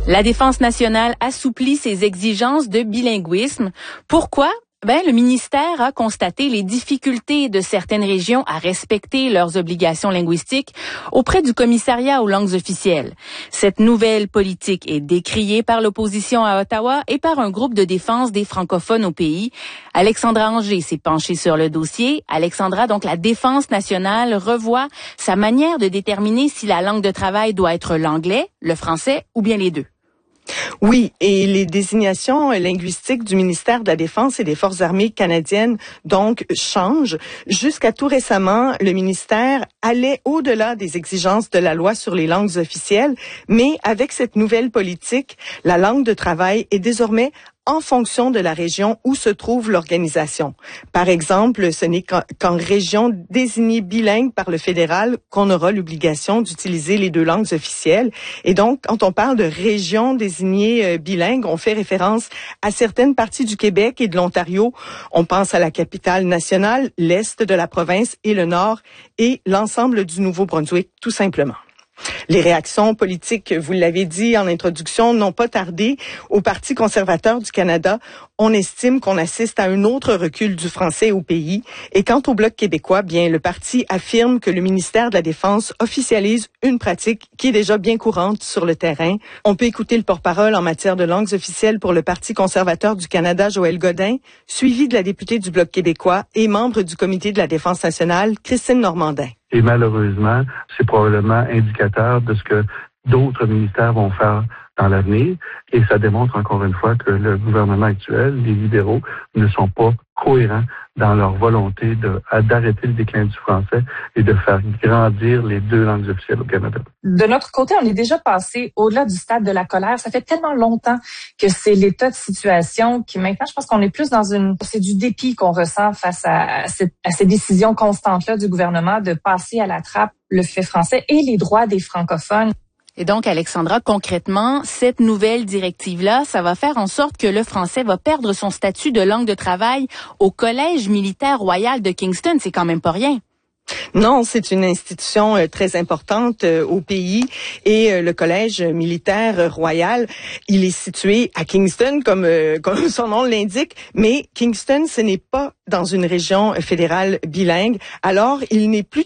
La Défense nationale assouplit ses exigences de bilinguisme. Pourquoi? Le ministère a constaté les difficultés de certaines régions à respecter leurs obligations linguistiques auprès du commissariat aux langues officielles. Cette nouvelle politique est décriée par l'opposition à Ottawa et par un groupe de défense des francophones au pays. Alexandra Anger s'est penchée sur le dossier. Alexandra, donc la Défense nationale revoit sa manière de déterminer si la langue de travail doit être l'anglais, le français ou bien les deux. Oui, et les désignations linguistiques du ministère de la Défense et des Forces armées canadiennes, donc, changent. Jusqu'à tout récemment, le ministère allait au-delà des exigences de la loi sur les langues officielles, mais avec cette nouvelle politique, la langue de travail est désormais en fonction de la région où se trouve l'organisation. Par exemple, ce n'est qu'en région désignée bilingue par le fédéral qu'on aura l'obligation d'utiliser les deux langues officielles. Et donc, quand on parle de région désignée bilingue, on fait référence à certaines parties du Québec et de l'Ontario. On pense à la capitale nationale, l'est de la province et le nord et l'ensemble du Nouveau-Brunswick, tout simplement. Les réactions politiques, vous l'avez dit en introduction, n'ont pas tardé. Au Parti conservateur du Canada, on estime qu'on assiste à un autre recul du français au pays. Et quant au Bloc québécois, le parti affirme que le ministère de la Défense officialise une pratique qui est déjà bien courante sur le terrain. On peut écouter le porte-parole en matière de langues officielles pour le Parti conservateur du Canada, Joël Godin, suivi de la députée du Bloc québécois et membre du Comité de la Défense nationale, Christine Normandin. Et malheureusement, c'est probablement indicateur de ce que d'autres ministères vont faire dans l'avenir. Et ça démontre encore une fois que le gouvernement actuel, les libéraux, ne sont pas cohérents dans leur volonté d'arrêter le déclin du français et de faire grandir les deux langues officielles au Canada. De notre côté, on est déjà passé au-delà du stade de la colère. Ça fait tellement longtemps que c'est l'état de situation qui maintenant, je pense qu'on est plus c'est du dépit qu'on ressent face à ces décisions constantes-là du gouvernement de passer à la trappe le fait français et les droits des francophones. Et donc, Alexandra, concrètement, cette nouvelle directive-là, ça va faire en sorte que le français va perdre son statut de langue de travail au Collège militaire royal de Kingston. C'est quand même pas rien. Non, c'est une institution très importante au pays et le Collège militaire royal, il est situé à Kingston comme son nom l'indique, mais Kingston, ce n'est pas dans une région fédérale bilingue, alors il n'est plus